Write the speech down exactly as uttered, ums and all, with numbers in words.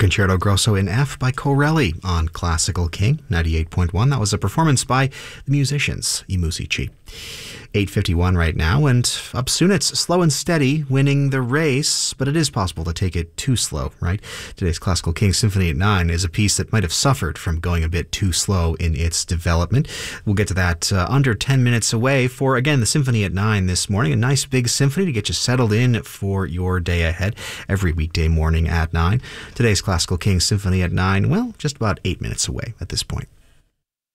Concerto Grosso in F by Corelli on Classical King ninety-eight point one. That was a performance by the musicians I Musici. eight fifty-one right now, and up soon it's Slow and Steady winning the race, but it is possible to take it too slow, right? Today's Classical King Symphony at nine is a piece that might have suffered from going a bit too slow in its development. We'll get to that uh, under ten minutes away for, again, the Symphony at nine this morning. A nice big symphony to get you settled in for your day ahead every weekday morning at nine. Today's Classical King Symphony at nine, well, just about eight minutes away at this point.